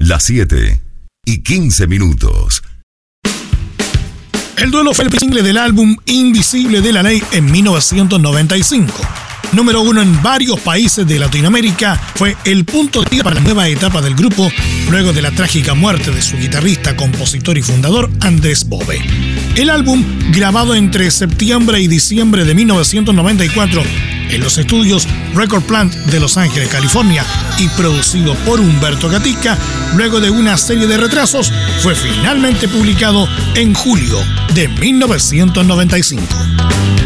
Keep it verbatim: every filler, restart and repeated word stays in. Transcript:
Las siete y quince minutos. El duelo fue el single del álbum Invisible de la Ley en mil novecientos noventa y cinco. Número uno en varios países de Latinoamérica, fue el punto de partida para la nueva etapa del grupo luego de la trágica muerte de su guitarrista, compositor y fundador Andrés Bove. El álbum, grabado entre septiembre y diciembre de mil novecientos noventa y cuatro en los estudios Record Plant de Los Ángeles, California, y producido por Humberto Gatica, luego de una serie de retrasos, fue finalmente publicado en julio de mil novecientos noventa y cinco.